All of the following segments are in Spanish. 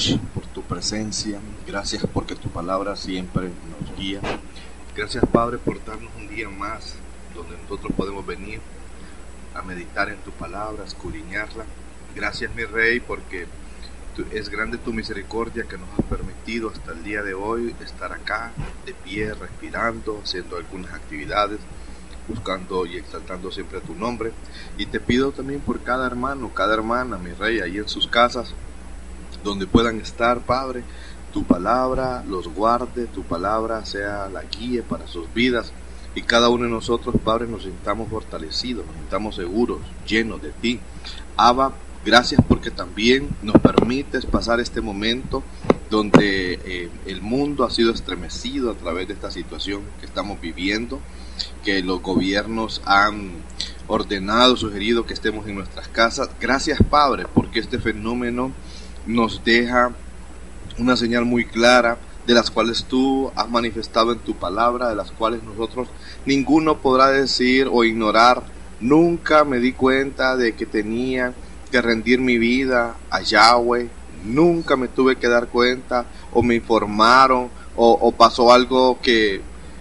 noche por tu presencia. Gracias porque tu palabra siempre nos guía. Gracias, Padre, por darnos un día más donde nosotros podemos venir a meditar en tu palabra, a escudriñarla. Gracias, mi Rey, porque es grande tu misericordia que nos has permitido hasta el día de hoy estar acá, de pie, respirando, haciendo algunas actividades, buscando y exaltando siempre tu nombre. Y te pido también por cada hermano, cada hermana, mi Rey, ahí en sus casas, donde puedan estar, Padre, tu palabra los guarde, tu palabra sea la guía para sus vidas, y cada uno de nosotros, Padre, nos sintamos fortalecidos, nos sintamos seguros, llenos de ti. Abba, gracias porque también nos permites pasar este momento donde el mundo ha sido estremecido a través de esta situación que estamos viviendo, que los gobiernos han ordenado, sugerido que estemos en nuestras casas. Gracias, Padre, porque este fenómeno nos deja una señal muy clara, de las cuales tú has manifestado en tu palabra, de las cuales nosotros ninguno podrá decir o ignorar. Nunca me di cuenta de que tenía que rendir mi vida a Yahweh, nunca me tuve que dar cuenta, o me informaron, o pasó algo que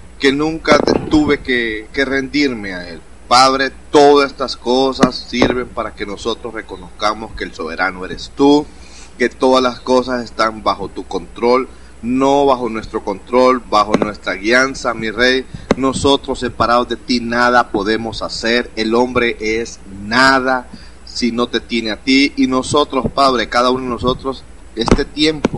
nunca tuve que rendirme a Él. Padre, todas estas cosas sirven para que nosotros reconozcamos que el soberano eres tú, que todas las cosas están bajo tu control, no bajo nuestro control, bajo nuestra guianza, mi Rey. Nosotros separados de ti nada podemos hacer. El hombre es nada si no te tiene a ti. Y nosotros, Padre, cada uno de nosotros, este tiempo,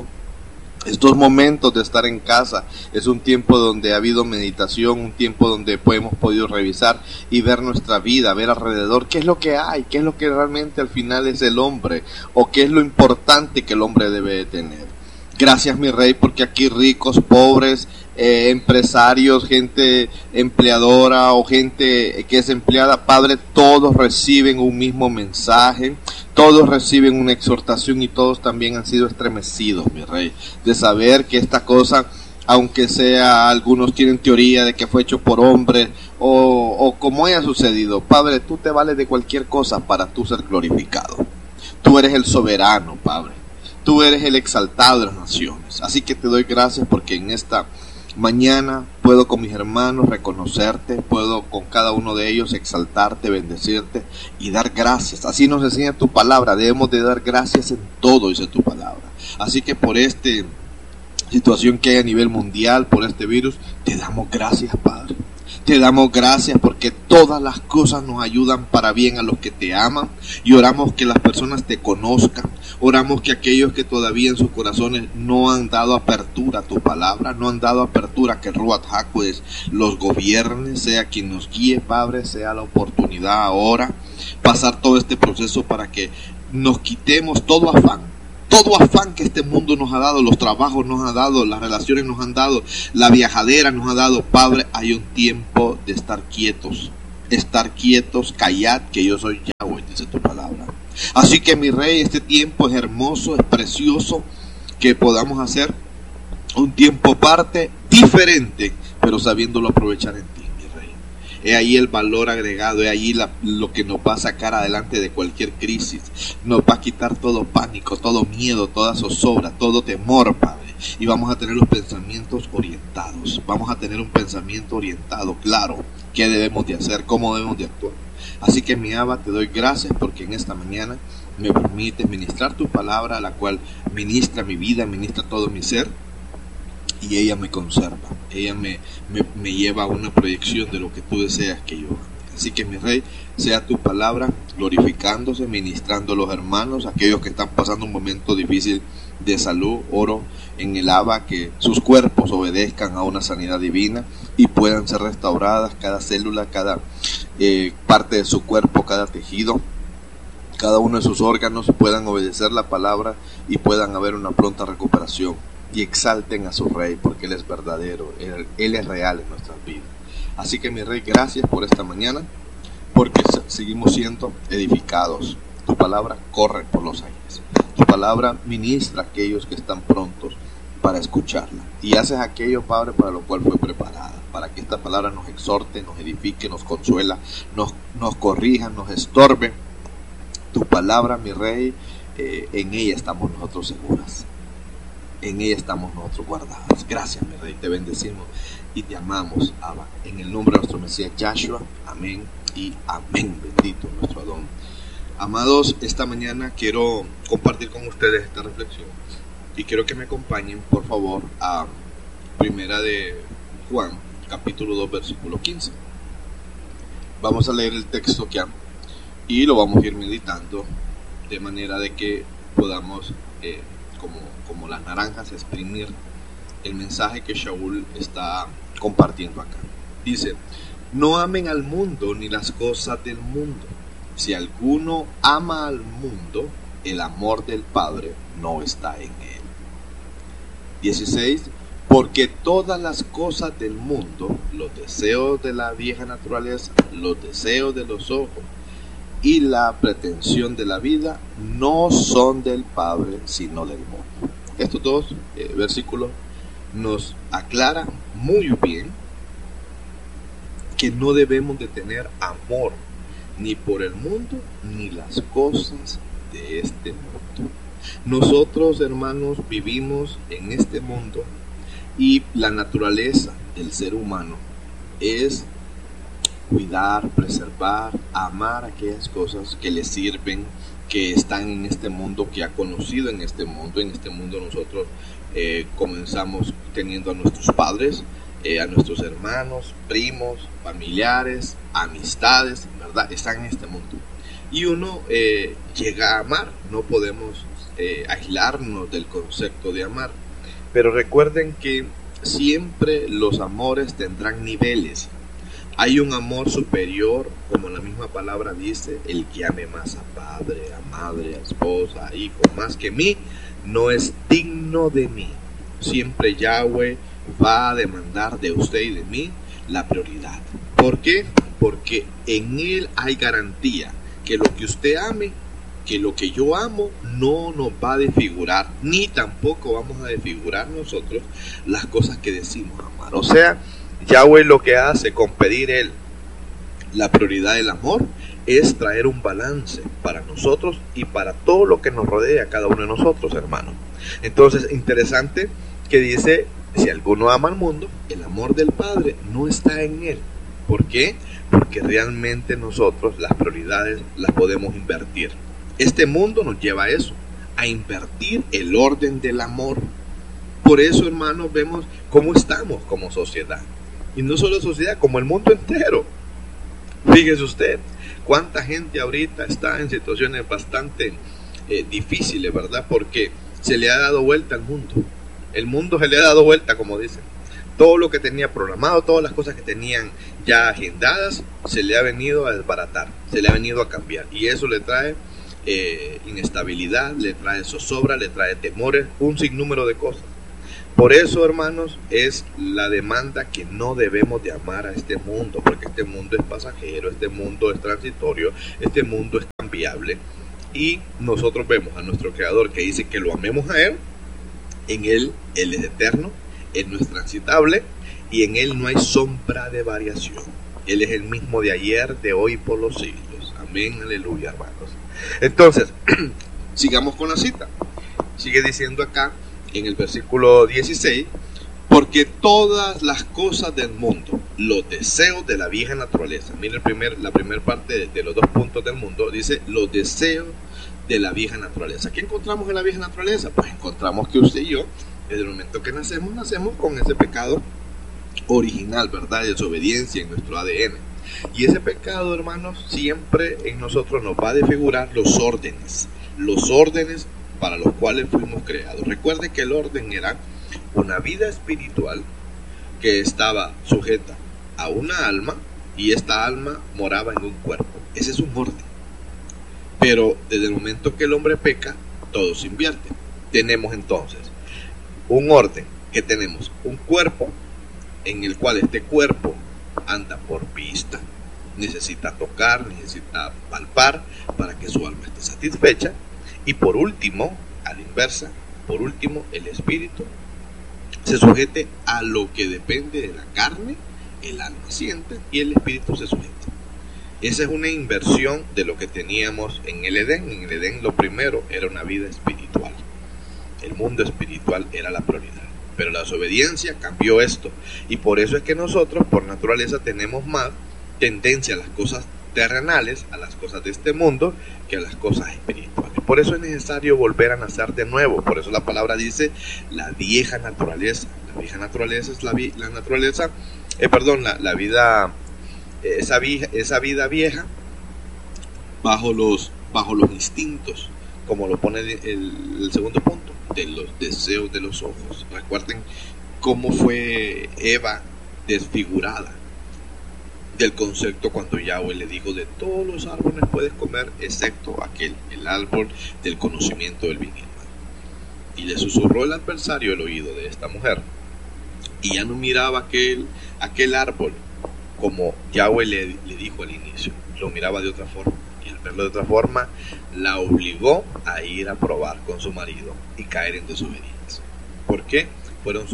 estos momentos de estar en casa, es un tiempo donde ha habido meditación, un tiempo donde hemos podido revisar y ver nuestra vida, ver alrededor qué es lo que hay, qué es lo que realmente al final es el hombre, o qué es lo importante que el hombre debe de tener. Gracias, mi Rey, porque aquí ricos, pobres, empresarios, gente empleadora o gente que es empleada, Padre, todos reciben un mismo mensaje, todos reciben una exhortación y todos también han sido estremecidos, mi Rey, de saber que esta cosa, aunque sea, algunos tienen teoría de que fue hecho por hombres o como haya sucedido, Padre, tú te vales de cualquier cosa para tú ser glorificado. Tú eres el soberano, Padre. Tú eres el exaltado de las naciones. Así que te doy gracias porque en esta mañana puedo con mis hermanos reconocerte, puedo con cada uno de ellos exaltarte, bendecirte y dar gracias. Así nos enseña tu palabra, debemos de dar gracias en todo, dice tu palabra. Así que por esta situación que hay a nivel mundial, por este virus, te damos gracias, Padre. Te damos gracias porque todas las cosas nos ayudan para bien a los que te aman, y oramos que las personas te conozcan. Oramos que aquellos que todavía en sus corazones no han dado apertura a tu palabra, no han dado apertura a que Ruach HaKodesh los gobierne, sea quien nos guíe, Padre, sea la oportunidad ahora, pasar todo este proceso para que nos quitemos todo afán que este mundo nos ha dado, los trabajos nos ha dado, las relaciones nos han dado, la viajadera nos ha dado. Padre, hay un tiempo de estar quietos, callad, que yo soy Yahweh, dice tu palabra. Así que, mi Rey, este tiempo es hermoso, es precioso, que podamos hacer un tiempo aparte, diferente, pero sabiéndolo aprovechar en ti, mi Rey. Es ahí el valor agregado, es ahí lo que nos va a sacar adelante de cualquier crisis, nos va a quitar todo pánico, todo miedo, toda zozobra, todo temor, Padre. Y vamos a tener los pensamientos orientados, vamos a tener un pensamiento orientado, claro, qué debemos de hacer, cómo debemos de actuar. Así que, mi Abba, te doy gracias porque en esta mañana me permite ministrar tu palabra, la cual ministra mi vida, ministra todo mi ser, y ella me conserva, ella me lleva a una proyección de lo que tú deseas que yo haga. Así que, mi Rey, sea tu palabra glorificándose, ministrando a los hermanos, aquellos que están pasando un momento difícil de salud. Oro en el Abba que sus cuerpos obedezcan a una sanidad divina y puedan ser restauradas cada célula, cada parte de su cuerpo, cada tejido, cada uno de sus órganos puedan obedecer la palabra y puedan haber una pronta recuperación. Y exalten a su Rey porque Él es verdadero, Él es real en nuestras vidas. Así que, mi Rey, gracias por esta mañana, porque seguimos siendo edificados. Tu palabra corre por los aires, tu palabra ministra a aquellos que están prontos para escucharla, y haces aquello, Padre, para lo cual fue preparada, para que esta palabra nos exhorte, nos edifique, nos consuela, nos corrija, nos estorbe. Tu palabra, mi Rey, en ella estamos nosotros seguras. En ella estamos nosotros guardados. Gracias, mi Rey, te bendecimos y te amamos, Abba. En el nombre de nuestro Mesías Yahshua, amén y amén. Bendito nuestro Adón. Amados, esta mañana quiero compartir con ustedes esta reflexión y quiero que me acompañen, por favor, a Primera de Juan, capítulo 2, versículo 15. Vamos a leer el texto que y lo vamos a ir meditando de manera de que podamos, como las naranjas, exprimir el mensaje que Shaul está compartiendo acá. Dice: no amen al mundo ni las cosas del mundo. Si alguno ama al mundo, el amor del Padre no está en él. 16. Porque todas las cosas del mundo, los deseos de la vieja naturaleza, los deseos de los ojos y la pretensión de la vida, no son del Padre, sino del mundo. Estos dos versículos nos aclaran muy bien que no debemos de tener amor ni por el mundo ni las cosas de este mundo. Nosotros, hermanos, vivimos en este mundo y la naturaleza del ser humano es cuidar, preservar, amar aquellas cosas que le sirven, que están en este mundo, que ha conocido en este mundo. En este mundo nosotros comenzamos teniendo a nuestros padres, a nuestros hermanos, primos, familiares, amistades, ¿verdad? Están en este mundo. Y uno llega a amar, no podemos aislarnos del concepto de amar. Pero recuerden que siempre los amores tendrán niveles. Hay un amor superior, como la misma palabra dice: el que ame más a padre, a madre, a esposa, a hijo, más que mí, no es digno de mí. Siempre Yahweh va a demandar de usted y de mí la prioridad. ¿Por qué? Porque en Él hay garantía que lo que usted ame, que lo que yo amo, no nos va a desfigurar, ni tampoco vamos a desfigurar nosotros las cosas que decimos amar. O sea, Yahweh lo que hace con pedir Él la prioridad del amor es traer un balance para nosotros y para todo lo que nos rodea a cada uno de nosotros, hermanos. Entonces, interesante que dice: si alguno ama al mundo, el amor del Padre no está en él. ¿Por qué? Porque realmente nosotros las prioridades las podemos invertir. Este mundo nos lleva a eso, a invertir el orden del amor. Por eso, hermanos, vemos cómo estamos como sociedad. Y no solo sociedad, como el mundo entero. Fíjese usted, cuánta gente ahorita está en situaciones bastante difíciles, ¿verdad? Porque se le ha dado vuelta al mundo. El mundo se le ha dado vuelta, como dicen. Todo lo que tenía programado, todas las cosas que tenían ya agendadas, se le ha venido a desbaratar, se le ha venido a cambiar. Y eso le trae inestabilidad, le trae zozobra, le trae temores, un sinnúmero de cosas. Por eso, hermanos, es la demanda que no debemos de amar a este mundo, porque este mundo es pasajero, este mundo es transitorio, este mundo es cambiable. Y nosotros vemos a nuestro Creador que dice que lo amemos a Él. En Él es eterno, Él no es transitable y en Él no hay sombra de variación. Él es el mismo de ayer, de hoy y por los siglos. Amén, aleluya, hermanos. Entonces, sigamos con la cita. Sigue diciendo acá en el versículo 16: porque todas las cosas del mundo, los deseos de la vieja naturaleza. Miren la primera parte de los dos puntos del mundo, dice los deseos de la vieja naturaleza. ¿Qué encontramos en la vieja naturaleza? Pues encontramos que usted y yo, desde el momento que nacemos con ese pecado original, ¿verdad? De desobediencia en nuestro ADN. Y ese pecado, hermanos, siempre en nosotros nos va a desfigurar los órdenes para los cuales fuimos creados. Recuerden que el orden era una vida espiritual que estaba sujeta a una alma, y esta alma moraba en un cuerpo. Ese es un orden. Pero desde el momento que el hombre peca, todo se invierte. Tenemos entonces un orden, que tenemos un cuerpo en el cual este cuerpo anda por vista, necesita tocar, necesita palpar para que su alma esté satisfecha. Y por último, a la inversa, por último, el espíritu se sujete a lo que depende de la carne, el alma siente y el espíritu se sujeta. Esa es una inversión de lo que teníamos en el Edén. En el Edén lo primero era una vida espiritual. El mundo espiritual era la prioridad. Pero la desobediencia cambió esto. Y por eso es que nosotros, por naturaleza, tenemos más tendencia a las cosas terrenales, a las cosas de este mundo, que a las cosas espirituales. Por eso es necesario volver a nacer de nuevo. Por eso la palabra dice la vieja naturaleza. La vieja naturaleza es la naturaleza, la vida, esa vida vieja bajo los instintos, como lo pone el segundo punto, de los deseos de los ojos. Recuerden cómo fue Eva desfigurada del concepto cuando Yahweh le dijo: de todos los árboles puedes comer excepto el árbol del conocimiento del bien y el mal. Y le susurró el adversario al oído de esta mujer, y ya no miraba aquel árbol como Yahweh le dijo al inicio, lo miraba de otra forma. Y al verlo de otra forma, la obligó a ir a probar con su marido y caer en desobediencia. ¿Por qué? Fueron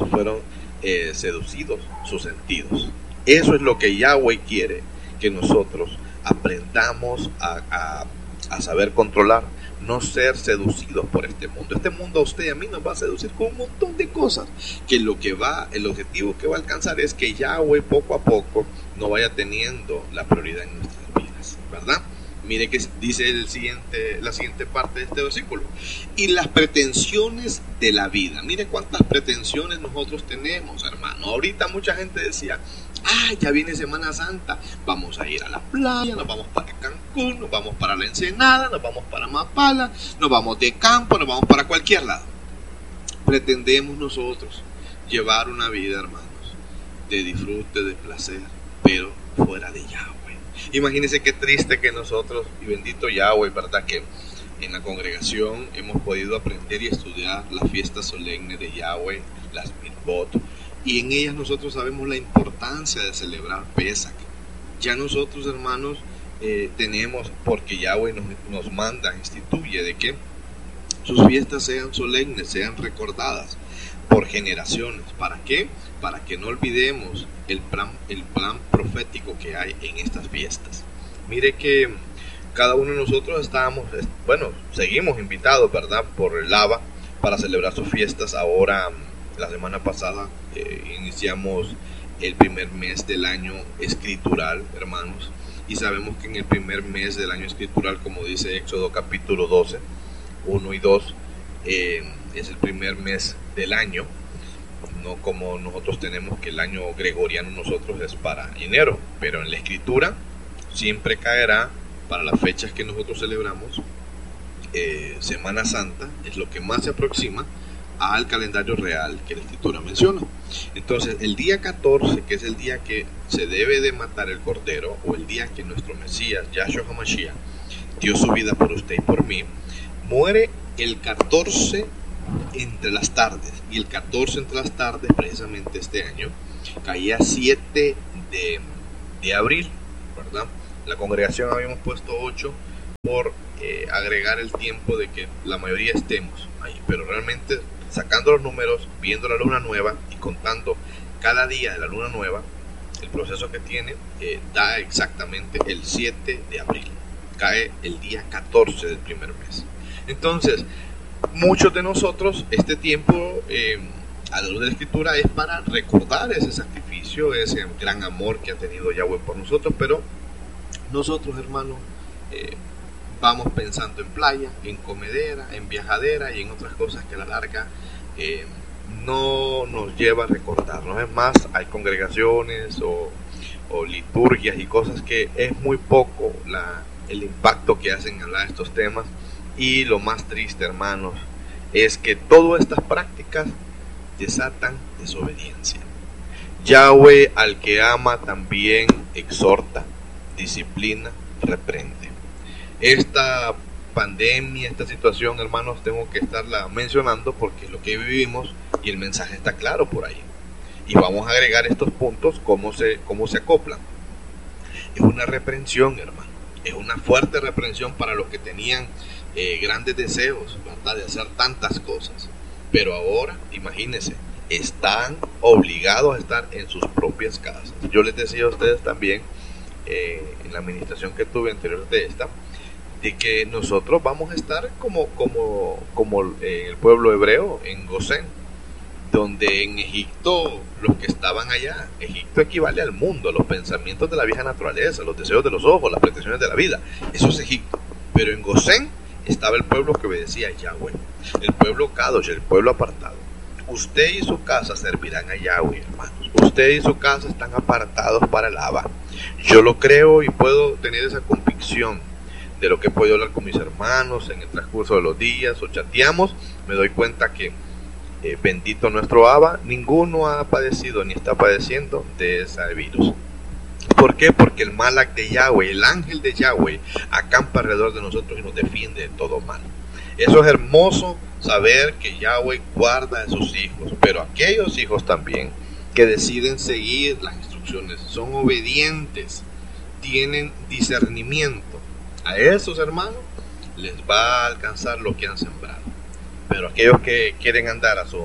seducidos sus sentidos. Eso es lo que Yahweh quiere que nosotros aprendamos a saber controlar, no ser seducidos por este mundo. Este mundo a usted y a mí nos va a seducir con un montón de cosas, que el objetivo que va a alcanzar es que Yahweh poco a poco no vaya teniendo la prioridad en nuestras vidas, ¿verdad? Mire que dice la siguiente parte de este versículo: y las pretensiones de la vida. Mire cuántas pretensiones nosotros tenemos, hermano. Ahorita mucha gente decía: ya viene Semana Santa, vamos a ir a la playa, nos vamos para Cancún, nos vamos para la Ensenada, nos vamos para Mapala, nos vamos de campo, nos vamos para cualquier lado. Pretendemos nosotros llevar una vida, hermanos, de disfrute, de placer, pero fuera de Yahweh. Imagínense qué triste que nosotros, y bendito Yahweh, ¿verdad?, que en la congregación hemos podido aprender y estudiar las fiestas solemnes de Yahweh, las mitzvot, y en ellas nosotros sabemos la importancia de celebrar Pesach. Ya nosotros, hermanos, tenemos, porque Yahweh nos manda, instituye de que sus fiestas sean solemnes, sean recordadas por generaciones. ¿Para qué? Para que no olvidemos el plan profético que hay en estas fiestas. Mire que cada uno de nosotros seguimos invitados, ¿verdad?, por el ABA para celebrar sus fiestas. Ahora, la semana pasada, iniciamos el primer mes del año escritural, hermanos, y sabemos que en el primer mes del año escritural, como dice Éxodo capítulo 12, 1 y 2, es el primer mes del año, no como nosotros tenemos que el año gregoriano nosotros es para enero, pero en la escritura siempre caerá para las fechas que nosotros celebramos. Semana Santa es lo que más se aproxima al calendario real que la escritura menciona. Entonces el día 14, que es el día que se debe de matar el cordero, o el día que nuestro Mesías Yahshua HaMashiach dio su vida por usted y por mí, muere el 14 entre las tardes, y el 14 entre las tardes precisamente este año caía 7 de abril, ¿verdad? La congregación habíamos puesto 8 por agregar el tiempo de que la mayoría estemos ahí, pero realmente sacando los números, viendo la luna nueva y contando cada día de la luna nueva, el proceso que tiene da exactamente el 7 de abril, cae el día 14 del primer mes. Entonces, muchos de nosotros, este tiempo, a la luz de la escritura, es para recordar ese sacrificio, ese gran amor que ha tenido Yahweh por nosotros, pero nosotros, hermanos, vamos pensando en playa, en comedera, en viajadera y en otras cosas que a la larga no nos lleva a recordarnos. Es más, hay congregaciones o liturgias y cosas que es muy poco el impacto que hacen hablar de estos temas. Y lo más triste, hermanos, es que todas estas prácticas desatan desobediencia. Yahweh al que ama también exhorta, disciplina, reprende. Esta pandemia, esta situación, hermanos, tengo que estarla mencionando porque es lo que vivimos y el mensaje está claro por ahí. Y vamos a agregar estos puntos, cómo se acoplan. Es una reprensión, hermano. Es una fuerte reprensión para los que tenían grandes deseos, ¿verdad?, de hacer tantas cosas. Pero ahora, imagínense, están obligados a estar en sus propias casas. Yo les decía a ustedes también, en la administración que tuve anterior de esta, de que nosotros vamos a estar como el pueblo hebreo en Gosén, donde en Egipto, los que estaban allá, Egipto equivale al mundo, a los pensamientos de la vieja naturaleza, los deseos de los ojos, las pretensiones de la vida. Eso es Egipto. Pero en Gosén estaba el pueblo que obedecía a Yahweh, el pueblo Kadosh, el pueblo apartado. Usted y su casa servirán a Yahweh, hermanos. Usted y su casa están apartados para el Abba. Yo lo creo y puedo tener esa convicción de lo que he podido hablar con mis hermanos en el transcurso de los días o chateamos. Me doy cuenta que bendito nuestro Abba, ninguno ha padecido ni está padeciendo de ese virus. ¿Por qué? Porque el Malak de Yahweh, el ángel de Yahweh, acampa alrededor de nosotros y nos defiende de todo mal. Eso es hermoso, saber que Yahweh guarda a sus hijos, pero aquellos hijos también que deciden seguir las instrucciones, son obedientes, tienen discernimiento, a esos hermanos les va a alcanzar lo que han sembrado. Pero aquellos que quieren andar a su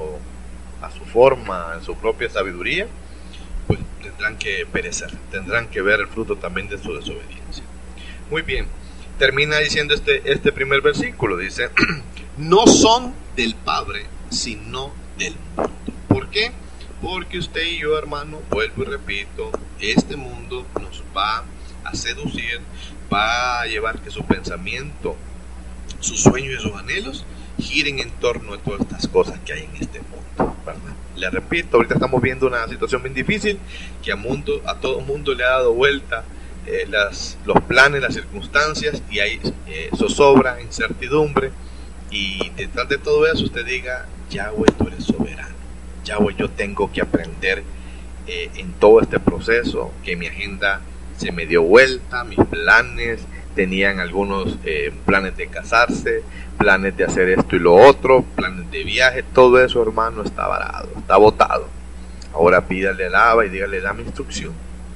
forma, en su propia sabiduría, pues tendrán que perecer, tendrán que ver el fruto también de su desobediencia. Muy bien, termina diciendo este primer versículo, dice, no son del Padre, sino del mundo. ¿Por qué? Porque usted y yo, hermano, vuelvo y repito, este mundo nos va a seducir, va a llevar que su pensamiento, sus sueños y sus anhelos giren en torno a todas estas cosas que hay en este mundo, ¿verdad? Le repito, ahorita estamos viendo una situación bien difícil que a todo mundo le ha dado vuelta los planes, las circunstancias, y hay zozobra, incertidumbre, y detrás de todo eso usted diga, Yahweh, tú eres soberano. Yahweh, yo tengo que aprender en todo este proceso, que mi agenda se me dio vuelta, mis planes tenían algunos planes de casarse, planes de hacer esto y lo otro, planes de viaje, todo eso, hermano, está varado, está botado. Ahora pídale al Abba y dígale, dame instrucción,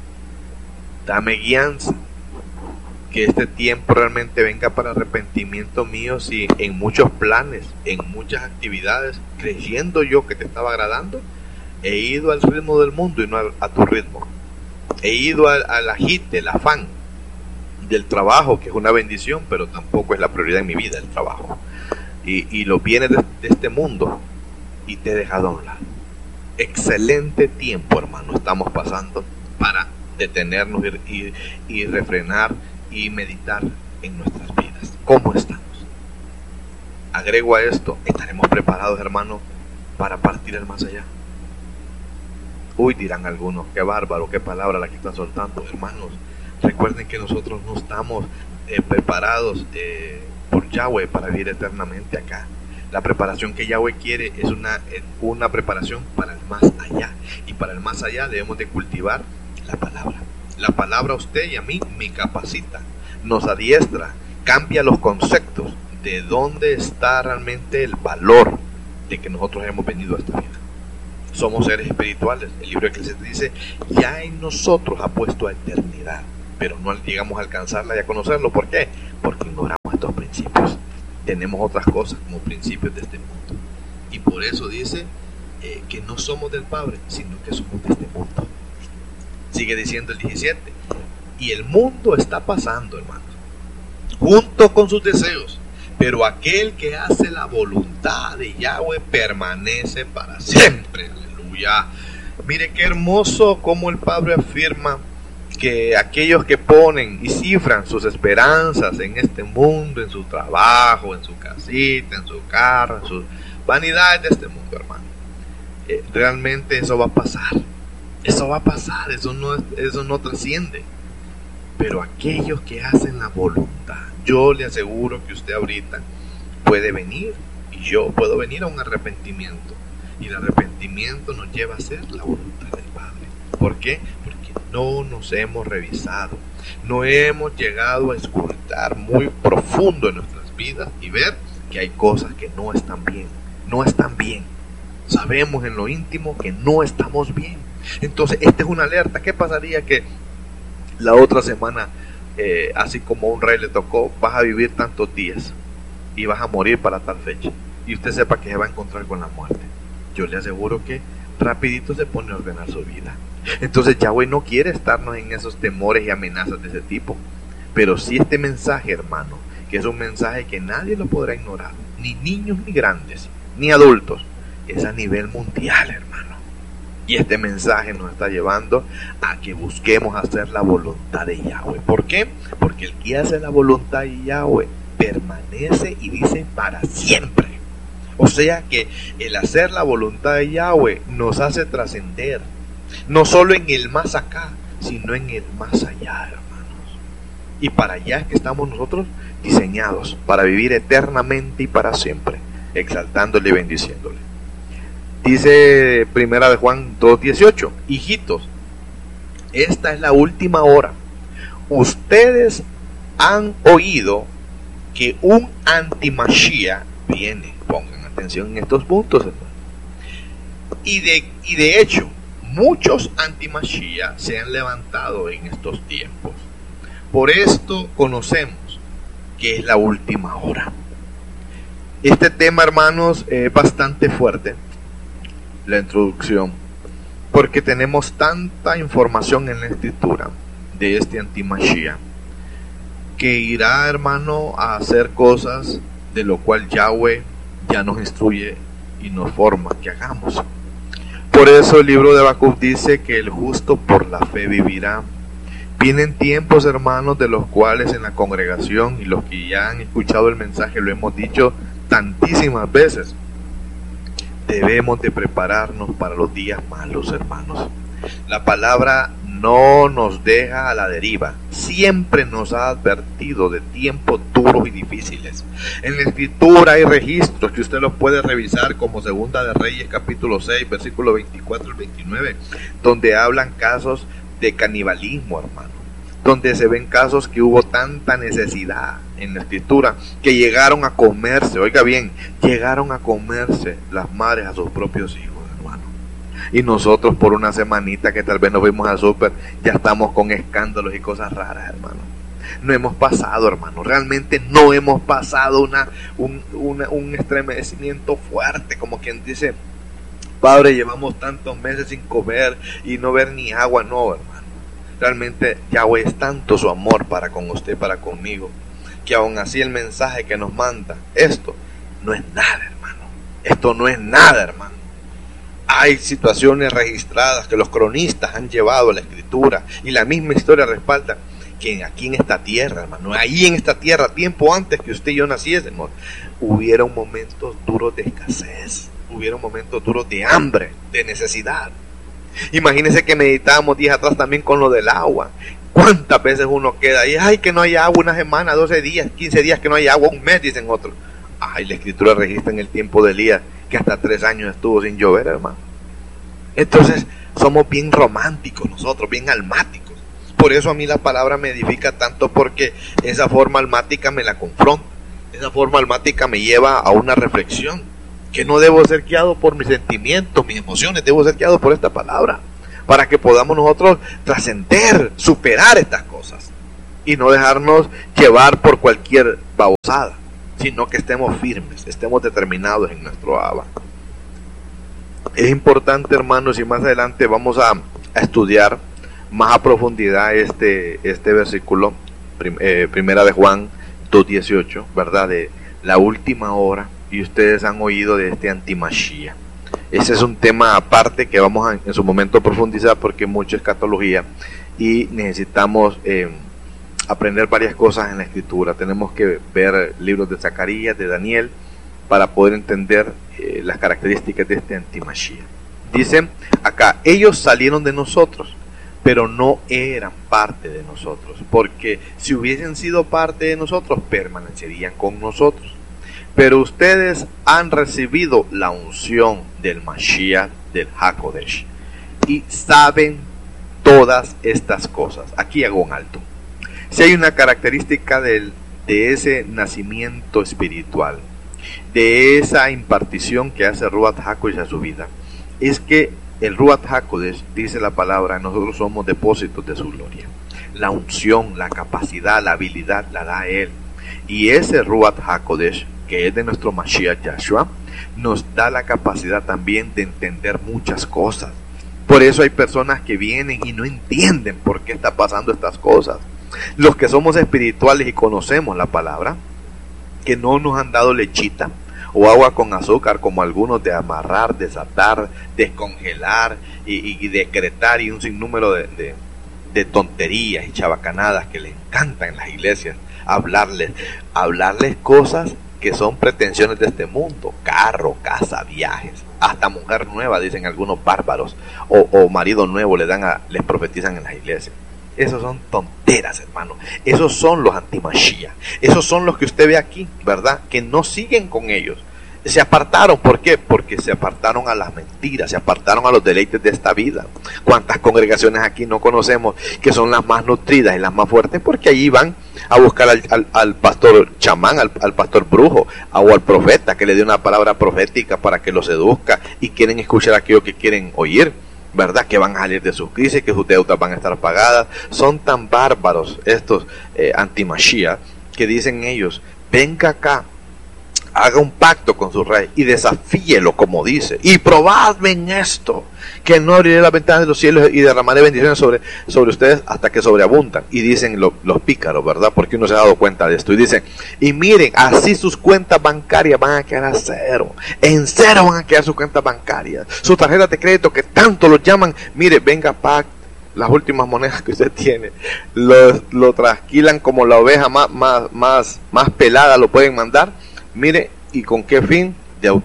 dame guianza, que este tiempo realmente venga para arrepentimiento mío, si en muchos planes, en muchas actividades, creyendo yo que te estaba agradando, he ido al ritmo del mundo y no a tu ritmo. He ido al agite, el afán del trabajo, que es una bendición, pero tampoco es la prioridad en mi vida el trabajo. Y los bienes de este mundo, y te he dejado a un lado. Excelente tiempo, hermano, estamos pasando para detenernos y refrenar y meditar en nuestras vidas. ¿Cómo estamos? Agrego a esto, ¿estaremos preparados, hermano, para partir al más allá? Uy, dirán algunos, qué bárbaro, qué palabra la que están soltando. Hermanos, recuerden que nosotros no estamos preparados por Yahweh para vivir eternamente acá. La preparación que Yahweh quiere es una preparación para el más allá. Y para el más allá debemos de cultivar la palabra. La palabra a usted y a mí me capacita, nos adiestra, cambia los conceptos de dónde está realmente el valor de que nosotros hemos venido a esta vida. Somos seres espirituales. El libro de Eclesiastés dice, ya en nosotros ha puesto a eternidad, pero no llegamos a alcanzarla y a conocerlo. ¿Por qué? Porque ignoramos estos principios. Tenemos otras cosas como principios de este mundo. Y por eso dice que no somos del Padre, sino que somos de este mundo. Sigue diciendo el 17. Y el mundo está pasando, hermanos, junto con sus deseos, pero aquel que hace la voluntad de Yahweh permanece para siempre. Aleluya. Mire qué hermoso como el Padre afirma que aquellos que ponen y cifran sus esperanzas en este mundo, en su trabajo, en su casita, en su carro, en sus vanidades de este mundo, hermano, realmente eso va a pasar. Eso va a pasar, eso no trasciende. Pero aquellos que hacen la voluntad, yo le aseguro que usted ahorita puede venir, y yo puedo venir a un arrepentimiento. Y el arrepentimiento nos lleva a hacer la voluntad del Padre. ¿Por qué? Porque no nos hemos revisado, no hemos llegado a escrutar muy profundo en nuestras vidas y ver que hay cosas que no están bien, no están bien. Sabemos en lo íntimo que no estamos bien. Entonces, esta es una alerta. ¿Qué pasaría que la otra semana, así como un rey le tocó, vas a vivir tantos días y vas a morir para tal fecha, y usted sepa que se va a encontrar con la muerte? Yo le aseguro que rapidito se pone a ordenar su vida. Entonces Yahweh no quiere estarnos en esos temores y amenazas de ese tipo, pero sí este mensaje, hermano, que es un mensaje que nadie lo podrá ignorar, ni niños ni grandes, ni adultos. Es a nivel mundial, hermano. Y este mensaje nos está llevando a que busquemos hacer la voluntad de Yahweh. ¿Por qué? Porque el que hace la voluntad de Yahweh permanece y dice para siempre. O sea que el hacer la voluntad de Yahweh nos hace trascender, no solo en el más acá, sino en el más allá, hermanos. Y para allá es que estamos nosotros diseñados, para vivir eternamente y para siempre, exaltándole y bendiciéndole. Dice Primera de Juan 2:18, hijitos, esta es la última hora. Ustedes han oído que un anti-Mashiach viene. Pongan atención en estos puntos, hermano. Y de hecho, muchos anti-Mashiach se han levantado en estos tiempos. Por esto conocemos que es la última hora. Este tema, hermanos, es bastante fuerte, la introducción, porque tenemos tanta información en la escritura de este anti-Mashiach que irá, hermano, a hacer cosas de lo cual Yahweh ya nos instruye y nos forma que hagamos. Por eso el libro de Habacuc dice que el justo por la fe vivirá. Vienen tiempos, hermanos, de los cuales en la congregación, y los que ya han escuchado el mensaje lo hemos dicho tantísimas veces, debemos de prepararnos para los días malos, hermanos. La palabra no nos deja a la deriva, siempre nos ha advertido de tiempos duros y difíciles. En la escritura hay registros que usted los puede revisar, como Segunda de Reyes capítulo 6 versículo 24 al 29, donde hablan casos de canibalismo, hermano, donde se ven casos que hubo tanta necesidad en la escritura que llegaron a comerse, oiga bien, llegaron a comerse las madres a sus propios hijos, hermano. Y nosotros por una semanita que tal vez nos fuimos al súper, ya estamos con escándalos y cosas raras, hermano. No hemos pasado, hermano, realmente no hemos pasado un estremecimiento fuerte, como quien dice, Padre, llevamos tantos meses sin comer y no ver ni agua, no, hermano. Realmente Yahweh es tanto su amor para con usted, para conmigo, que aún así el mensaje que nos manda, esto no es nada, hermano. Esto no es nada, hermano. Hay situaciones registradas que los cronistas han llevado a la escritura y la misma historia respalda que aquí en esta tierra, hermano, ahí en esta tierra, tiempo antes que usted y yo naciésemos, hubieron momentos duros de escasez, hubieron momentos duros de hambre, de necesidad. Imagínense que meditábamos días atrás también con lo del agua. ¿Cuántas veces uno queda ahí? Ay, que no hay agua una semana, 12 días, 15 días que no hay agua, un mes, dicen otros. Ay, la escritura registra en el tiempo de Elías que hasta 3 años estuvo sin llover, hermano. Entonces, somos bien románticos nosotros, bien almáticos. Por eso a mí la palabra me edifica tanto, porque esa forma almática me la confronta. Esa forma almática me lleva a una reflexión. Que no debo ser guiado por mis sentimientos, mis emociones, debo ser guiado por esta palabra, para que podamos nosotros trascender, superar estas cosas, y no dejarnos llevar por cualquier babosada, sino que estemos firmes, estemos determinados en nuestro Abba. Es importante, hermanos, y más adelante vamos a estudiar más a profundidad este versículo, Primera de Juan 2:18, ¿verdad? De la última hora. Y ustedes han oído de este anti-Mashiach. Ese es un tema aparte que vamos a en su momento profundizar, porque mucha escatología y necesitamos aprender varias cosas en la escritura. Tenemos que ver libros de Zacarías, de Daniel, para poder entender las características de este anti-Mashiach. Dice acá, ellos salieron de nosotros, pero no eran parte de nosotros, porque si hubiesen sido parte de nosotros, permanecerían con nosotros. Pero ustedes han recibido la unción del Mashiach, del HaKodesh, y saben todas estas cosas. Aquí hago un alto. Si hay una característica de ese nacimiento espiritual, de esa impartición que hace Ruach HaKodesh a su vida, es que el Ruach HaKodesh, dice la palabra, nosotros somos depósitos de su gloria. La unción, la capacidad, la habilidad la da Él. Y ese Ruach HaKodesh, que es de nuestro Mashiach Yahshua, nos da la capacidad también de entender muchas cosas. Por eso hay personas que vienen y no entienden por qué está pasando estas cosas. Los que somos espirituales y conocemos la palabra, que no nos han dado lechita o agua con azúcar, como algunos, de amarrar, desatar, descongelar y decretar, y un sinnúmero de tonterías y chabacanadas que les encantan en las iglesias, hablarles cosas que son pretensiones de este mundo: carro, casa, viajes, hasta mujer nueva, dicen algunos bárbaros, o marido nuevo les profetizan en las iglesias. Esos son tonteras, hermano. Esos son los anti-Mashiach. Esos son los que usted ve aquí, ¿verdad? Que no siguen con ellos. Se apartaron. ¿Por qué? Porque se apartaron a las mentiras, se apartaron a los deleites de esta vida. ¿Cuántas congregaciones aquí no conocemos que son las más nutridas y las más fuertes? Porque allí van a buscar al pastor chamán, al pastor brujo, o al profeta que le dé una palabra profética para que los seduzca, y quieren escuchar aquello que quieren oír, ¿verdad? Que van a salir de sus crisis, que sus deudas van a estar pagadas. Son tan bárbaros estos anti-Mashiach, que dicen ellos: venga acá, haga un pacto con su rey y desafíelo, como dice, y probadme en esto, que no abriré las ventanas de los cielos y derramaré bendiciones sobre ustedes hasta que sobreabundan. Y dicen los pícaros, ¿verdad? Porque uno se ha dado cuenta de esto, y dicen: y miren, así sus cuentas bancarias van a quedar a cero. En cero van a quedar sus cuentas bancarias, sus tarjetas de crédito que tanto los llaman. Mire, venga, las últimas monedas que usted tiene, lo trasquilan como la oveja más pelada, lo pueden mandar. Mire, ¿y con qué fin?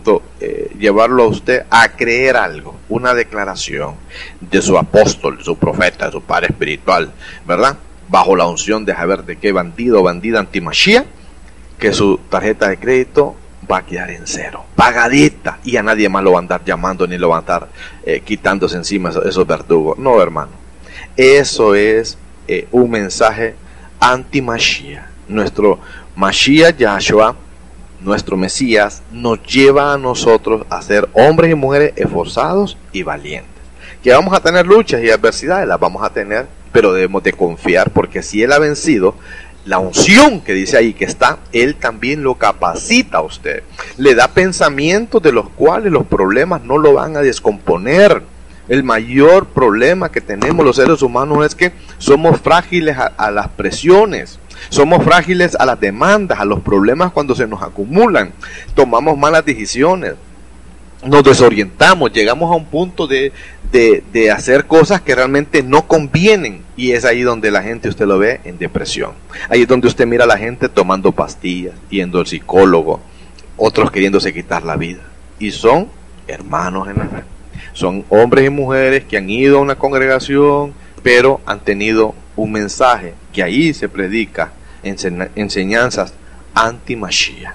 De llevarlo a usted a creer algo, una declaración de su apóstol, de su profeta, de su padre espiritual, ¿verdad? Bajo la unción de saber de qué bandido o bandida anti-Mashiach, que su tarjeta de crédito va a quedar en cero, pagadita, y a nadie más lo va a andar llamando, ni lo va a estar quitándose encima esos verdugos. No, hermano, eso es un mensaje anti-Mashiach. Nuestro Mashiach Yahshua, nuestro Mesías, nos lleva a nosotros a ser hombres y mujeres esforzados y valientes. Que vamos a tener luchas y adversidades, las vamos a tener, pero debemos de confiar, porque si Él ha vencido, la unción que dice ahí que está, Él también lo capacita a usted. Le da pensamientos de los cuales los problemas no lo van a descomponer. El mayor problema que tenemos los seres humanos es que somos frágiles a las presiones. Somos frágiles a las demandas, a los problemas cuando se nos acumulan. Tomamos malas decisiones, nos desorientamos, llegamos a un punto de hacer cosas que realmente no convienen. Y es ahí donde la gente, usted lo ve, en depresión. Ahí es donde usted mira a la gente tomando pastillas, yendo al psicólogo, otros queriéndose quitar la vida. Y son hermanos en la fe. Son hombres y mujeres que han ido a una congregación, pero han tenido un mensaje que ahí se predica, enseñanzas anti-Mashiach,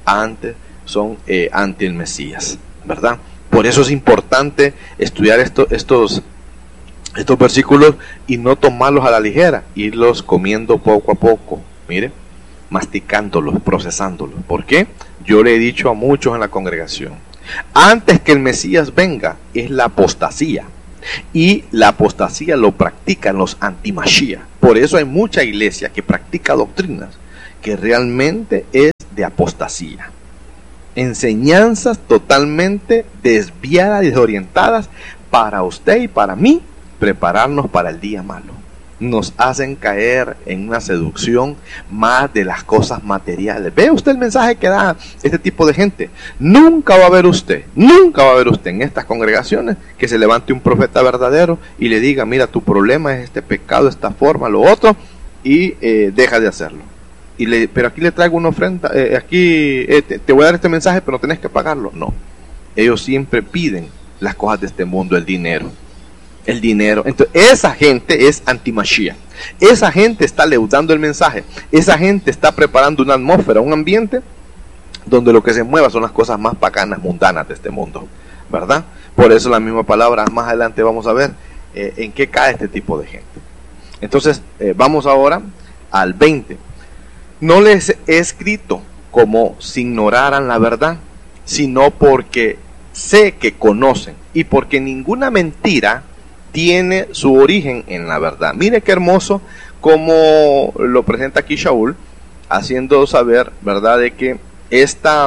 son anti el Mesías, ¿verdad? Por eso es importante estudiar estos versículos y no tomarlos a la ligera, irlos comiendo poco a poco, mire, masticándolos, procesándolos. ¿Por qué? Yo le he dicho a muchos en la congregación: antes que el Mesías venga es la apostasía. Y la apostasía lo practican los anti-Mashiach. Por eso hay mucha iglesia que practica doctrinas que realmente es de apostasía. Enseñanzas totalmente desviadas y desorientadas para usted y para mí, prepararnos para el día malo. Nos hacen caer en una seducción más de las cosas materiales. ¿Ve usted el mensaje que da este tipo de gente? Nunca va a ver usted en estas congregaciones que se levante un profeta verdadero y le diga: mira, tu problema es este pecado, esta forma, lo otro, y deja de hacerlo. Pero aquí le traigo una ofrenda, te voy a dar este mensaje, pero no tenés que pagarlo. No, ellos siempre piden las cosas de este mundo, el dinero. Entonces esa gente es anti-Mashiach. Esa gente está leudando el mensaje. Esa gente está preparando una atmósfera, un ambiente donde lo que se mueva son las cosas más bacanas, mundanas de este mundo, ¿verdad? Por eso la misma palabra, más adelante vamos a ver en qué cae este tipo de gente. Entonces vamos ahora al 20. No les he escrito como si ignoraran la verdad, sino porque sé que conocen, y porque ninguna mentira tiene su origen en la verdad. Mire qué hermoso como lo presenta aquí Shaul, haciendo saber, ¿verdad?, de que esta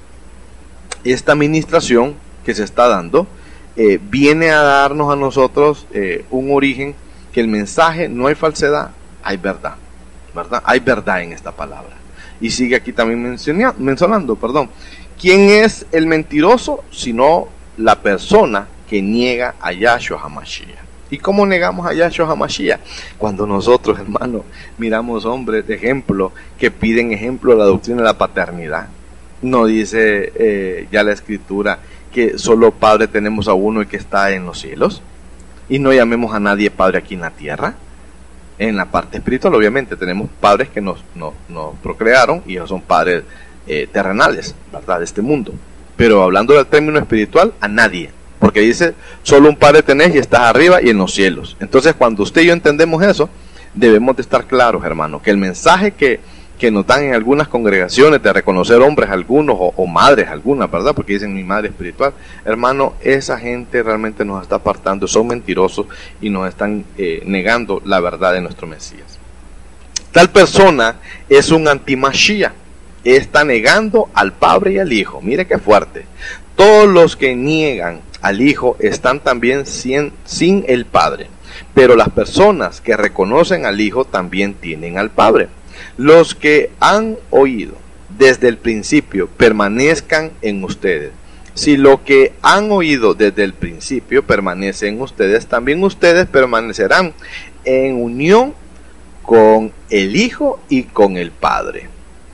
administración que se está dando viene a darnos a nosotros un origen, que el mensaje no hay falsedad, hay verdad, ¿verdad? Hay verdad en esta palabra. Y sigue aquí también mencionando, ¿quién es el mentiroso? Sino la persona que niega a Yahshua HaMashiach. ¿Y cómo negamos a Yahshua HaMashiach? Cuando nosotros, hermanos, miramos hombres de ejemplo que piden ejemplo de la doctrina de la paternidad. No dice ya la Escritura que solo Padre tenemos a uno y que está en los cielos, y no llamemos a nadie Padre aquí en la tierra. En la parte espiritual, obviamente, tenemos padres que nos procrearon y ellos son padres terrenales, ¿verdad?, de este mundo. Pero hablando del término espiritual, a nadie, porque dice, solo un Padre tenés y estás arriba y en los cielos. Entonces, cuando usted y yo entendemos eso, debemos de estar claros, hermano, que el mensaje que nos dan en algunas congregaciones de reconocer hombres algunos o madres algunas, ¿verdad?, porque dicen mi madre espiritual, hermano, esa gente realmente nos está apartando, son mentirosos y nos están negando la verdad de nuestro Mesías. Tal persona es un anti-Mashiach, está negando al Padre y al Hijo. Mire qué fuerte. Todos los que niegan al Hijo están también sin el Padre, pero las personas que reconocen al Hijo también tienen al Padre. Los que han oído desde el principio permanezcan en ustedes. Si lo que han oído desde el principio permanece en ustedes, también ustedes permanecerán en unión con el Hijo y con el Padre.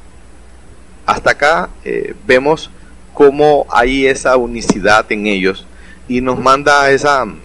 Hasta acá vemos cómo hay esa unicidad en ellos y nos manda a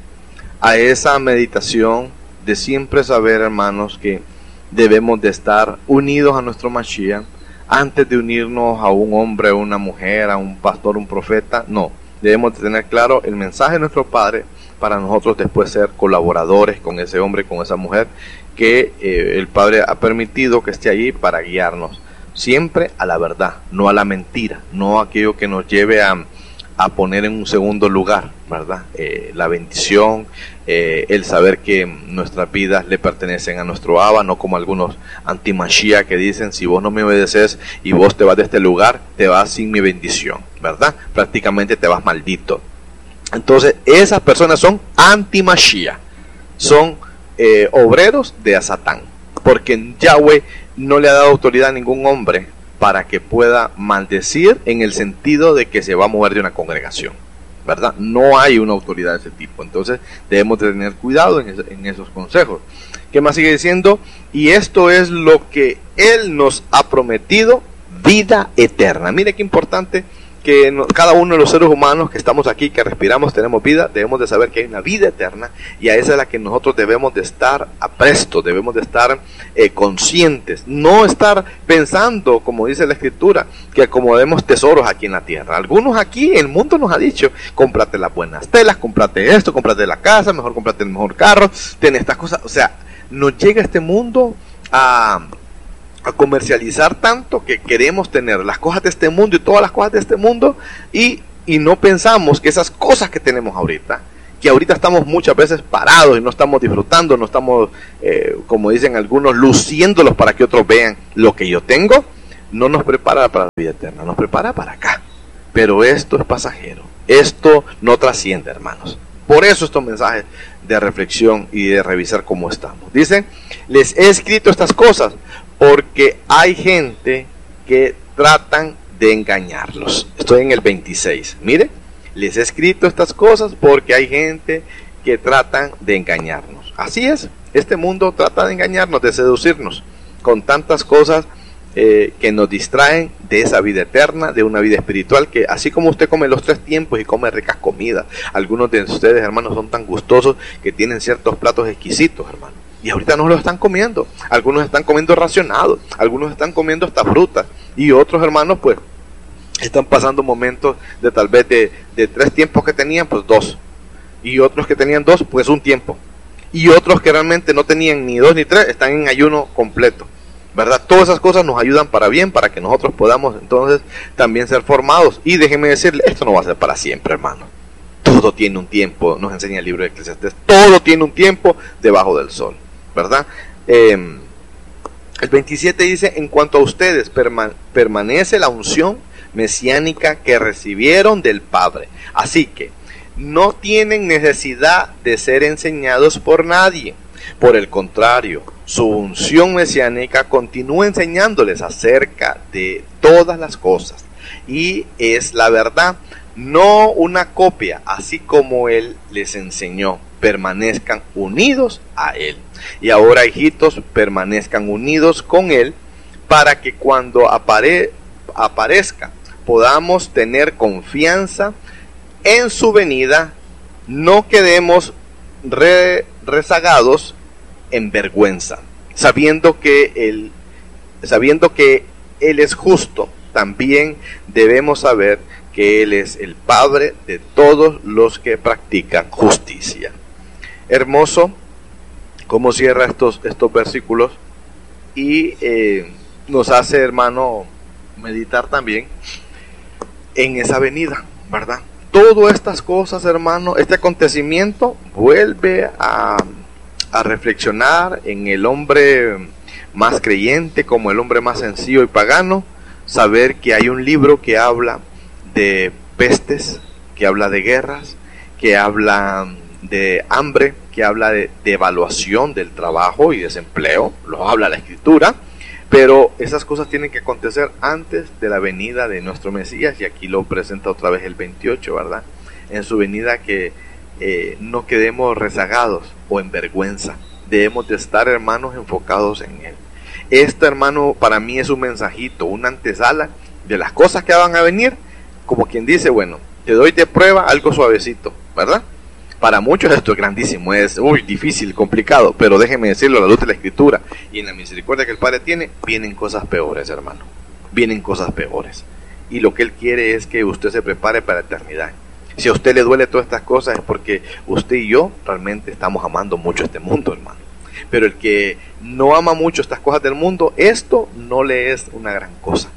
esa meditación de siempre saber, hermanos, que debemos de estar unidos a nuestro Mashiach antes de unirnos a un hombre, a una mujer, a un pastor, un profeta. No, debemos de tener claro el mensaje de nuestro Padre para nosotros después ser colaboradores con ese hombre, con esa mujer que el Padre ha permitido que esté allí para guiarnos siempre a la verdad, no a la mentira, no a aquello que nos lleve a poner en un segundo lugar, ¿verdad? La bendición, el saber que nuestras vidas le pertenecen a nuestro Abba, no como algunos anti-Mashiach que dicen, si vos no me obedeces y vos te vas de este lugar, te vas sin mi bendición, ¿verdad? Prácticamente te vas maldito. Entonces, esas personas son anti-Mashiach, son obreros de Satán, porque Yahweh no le ha dado autoridad a ningún hombre para que pueda maldecir en el sentido de que se va a mover de una congregación, ¿verdad? No hay una autoridad de ese tipo. Entonces debemos de tener cuidado en esos consejos. ¿Qué más sigue diciendo? Y esto es lo que Él nos ha prometido, vida eterna. Mire qué importante que cada uno de los seres humanos que estamos aquí, que respiramos, tenemos vida, debemos de saber que hay una vida eterna y a esa es la que nosotros debemos de estar apresto, debemos de estar conscientes, no estar pensando, como dice la Escritura, que acomodemos tesoros aquí en la tierra. Algunos aquí, el mundo nos ha dicho, cómprate las buenas telas, cómprate esto, cómprate la casa, mejor cómprate el mejor carro, ten estas cosas. O sea, nos llega este mundo a comercializar tanto que queremos tener las cosas de este mundo y todas las cosas de este mundo y no pensamos que esas cosas que tenemos ahorita, que ahorita estamos muchas veces parados y no estamos disfrutando, no estamos, como dicen algunos, luciéndolos para que otros vean lo que yo tengo, no nos prepara para la vida eterna, nos prepara para acá. Pero esto es pasajero, esto no trasciende, hermanos. Por eso estos mensajes de reflexión y de revisar cómo estamos. Dicen, les he escrito estas cosas porque hay gente que tratan de engañarlos. Estoy en el 26. Mire, les he escrito estas cosas porque hay gente que tratan de engañarnos. Así es, este mundo trata de engañarnos, de seducirnos con tantas cosas que nos distraen de esa vida eterna, de una vida espiritual, que así como usted come los 3 tiempos y come ricas comidas, algunos de ustedes, hermanos, son tan gustosos que tienen ciertos platos exquisitos, hermanos, y ahorita no los están comiendo. Algunos están comiendo racionados, algunos están comiendo hasta frutas, y otros, hermanos, pues están pasando momentos de tal vez de 3 tiempos que tenían, pues 2, y otros que tenían 2, pues 1 tiempo, y otros que realmente no tenían ni 2 ni 3, están en ayuno completo, ¿verdad? Todas esas cosas nos ayudan para bien, para que nosotros podamos entonces también ser formados. Y déjenme decirle, esto no va a ser para siempre, hermano. Todo tiene un tiempo, nos enseña el libro de Eclesiastés. Todo tiene un tiempo debajo del sol, ¿verdad? El 27 dice, en cuanto a ustedes, permanece la unción mesiánica que recibieron del Padre. Así que no tienen necesidad de ser enseñados por nadie. Por el contrario, su unción mesiánica, continúa enseñándoles acerca de todas las cosas. Y es la verdad, no una copia, así como Él les enseñó. Permanezcan unidos a Él. Y ahora, hijitos, permanezcan unidos con Él, para que cuando aparezca podamos tener confianza en su venida, no quedemos rezagados en vergüenza, sabiendo que Él es justo. También debemos saber que Él es el Padre de todos los que practican justicia. Hermoso cómo cierra estos versículos, y nos hace, hermano, meditar también en esa venida, ¿verdad? Todas estas cosas, hermano, este acontecimiento vuelve a reflexionar en el hombre más creyente como el hombre más sencillo y pagano, saber que hay un libro que habla de pestes, que habla de guerras, que habla de hambre, que habla de devaluación del trabajo y desempleo, lo habla la Escritura, pero esas cosas tienen que acontecer antes de la venida de nuestro Mesías, y aquí lo presenta otra vez el 28, ¿verdad? En su venida, que no quedemos rezagados o en vergüenza. Debemos de estar, hermanos, enfocados en Él. Esto, hermano, para mí es un mensajito, una antesala de las cosas que van a venir, como quien dice, bueno, te doy de prueba algo suavecito, ¿verdad? Para muchos esto es grandísimo, es difícil, complicado, pero déjenme decirlo, a la luz de la Escritura y en la misericordia que el Padre tiene, vienen cosas peores, hermano. Vienen cosas peores. Y lo que Él quiere es que usted se prepare para la eternidad. Si a usted le duele todas estas cosas, es porque usted y yo realmente estamos amando mucho este mundo, hermano. Pero el que no ama mucho estas cosas del mundo, esto no le es una gran cosa.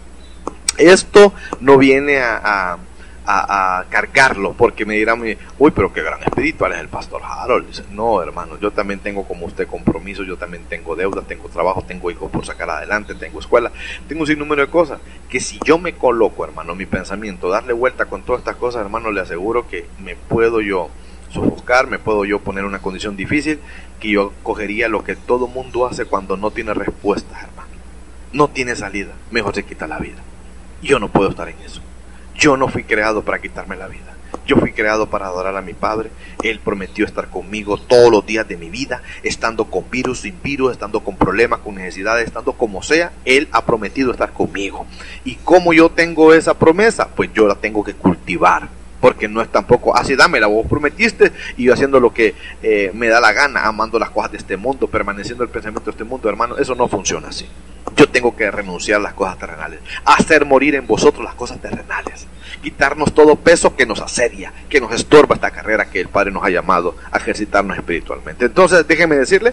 Esto no viene a cargarlo, porque me dirán, uy, pero qué gran espiritual es el pastor Harold. Dice, no, hermano, yo también tengo como usted compromisos, yo también tengo deudas, tengo trabajo, tengo hijos por sacar adelante, tengo escuela, tengo un sinnúmero de cosas, que si yo me coloco, hermano, mi pensamiento, darle vuelta con todas estas cosas, hermano, le aseguro que me puedo yo sofocar, me puedo yo poner en una condición difícil, que yo cogería lo que todo mundo hace cuando no tiene respuestas, hermano, no tiene salida, mejor se quita la vida. Yo no puedo estar en eso. Yo no fui creado para quitarme la vida. Yo fui creado para adorar a mi Padre. Él prometió estar conmigo todos los días de mi vida, estando con virus, sin virus, estando con problemas, con necesidades, estando como sea. Él ha prometido estar conmigo. Y como yo tengo esa promesa, pues yo la tengo que cultivar. Porque no es tampoco, así dámela, vos prometiste, y yo haciendo lo que me da la gana, amando las cosas de este mundo, permaneciendo el pensamiento de este mundo, hermano. Eso no funciona así. Yo tengo que renunciar a las cosas terrenales, hacer morir en vosotros las cosas terrenales, quitarnos todo peso que nos asedia, que nos estorba esta carrera que el Padre nos ha llamado a ejercitarnos espiritualmente. Entonces, déjeme decirle,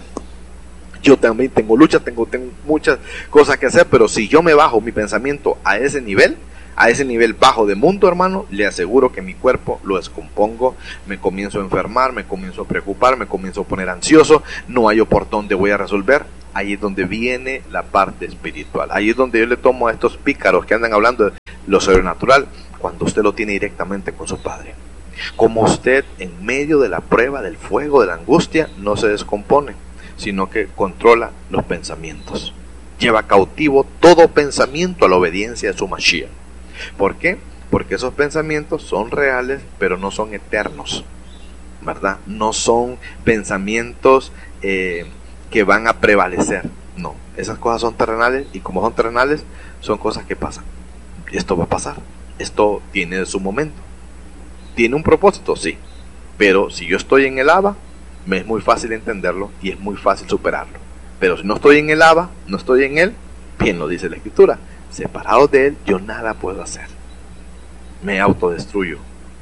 yo también tengo lucha, tengo muchas cosas que hacer, pero si yo me bajo mi pensamiento a ese nivel bajo de mundo, hermano, le aseguro que mi cuerpo lo descompongo, me comienzo a enfermar, me comienzo a preocupar, me comienzo a poner ansioso, no hay por dónde voy a resolver. Ahí es donde viene la parte espiritual. Ahí es donde yo le tomo a estos pícaros que andan hablando de lo sobrenatural, cuando usted lo tiene directamente con su Padre. Como usted, en medio de la prueba, del fuego, de la angustia, no se descompone, sino que controla los pensamientos. Lleva cautivo todo pensamiento a la obediencia de su Mashiach. ¿Por qué? Porque esos pensamientos son reales, pero no son eternos, ¿verdad? No son pensamientos que van a prevalecer. No, esas cosas son terrenales, y como son terrenales, son cosas que pasan. Esto va a pasar, esto tiene su momento. ¿Tiene un propósito? Sí. Pero si yo estoy en el Abba, me es muy fácil entenderlo y es muy fácil superarlo. Pero si no estoy en el Abba, no estoy en Él, bien lo dice la Escritura, separado de Él, yo nada puedo hacer. Me autodestruyo,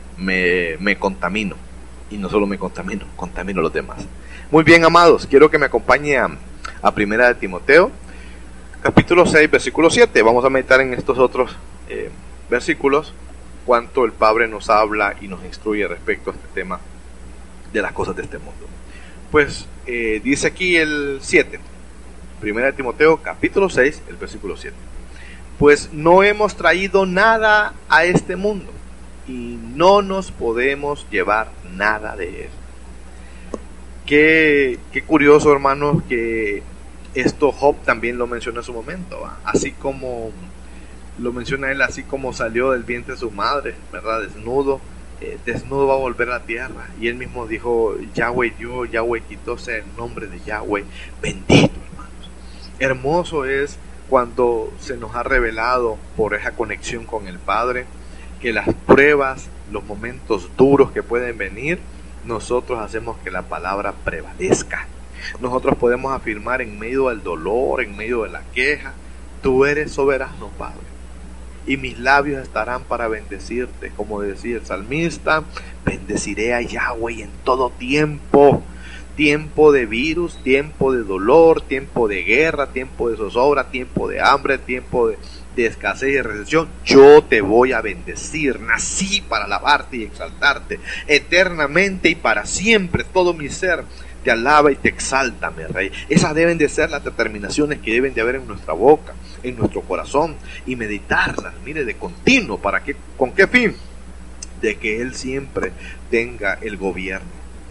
me contamino. Y no solo me contamino, contamino a los demás. Muy bien, amados, quiero que me acompañe a Primera de Timoteo, capítulo 6, versículo 7. Vamos a meditar en estos otros versículos, cuánto el Padre nos habla y nos instruye respecto a este tema de las cosas de este mundo. Pues dice aquí el 7, Primera de Timoteo, capítulo 6, el versículo 7. Pues no hemos traído nada a este mundo, y no nos podemos llevar nada de él. Qué curioso, hermanos, que Esto Job también lo menciona en su momento, ¿va? Así como lo menciona él, así como salió del vientre de su madre, ¿verdad? Desnudo, desnudo va a volver a la tierra. Y él mismo dijo, Yahweh dio, Yahweh quitó, sea el nombre de Yahweh bendito, hermanos. Hermoso es cuando se nos ha revelado por esa conexión con el Padre, que las pruebas, los momentos duros que pueden venir, nosotros hacemos que la palabra prevalezca. Nosotros podemos afirmar en medio del dolor, en medio de la queja, tú eres soberano, Padre, y mis labios estarán para bendecirte. Como decía el salmista, bendeciré a Yahweh en todo tiempo. Tiempo de virus, tiempo de dolor, tiempo de guerra, tiempo de zozobra, tiempo de hambre, tiempo de escasez y de recesión, yo te voy a bendecir. Nací para alabarte y exaltarte eternamente y para siempre. Todo mi ser te alaba y te exalta, mi Rey. Esas deben de ser las determinaciones que deben de haber en nuestra boca, en nuestro corazón, y meditarlas, mire, de continuo. ¿Para qué? ¿Con qué fin? De que Él siempre tenga el gobierno.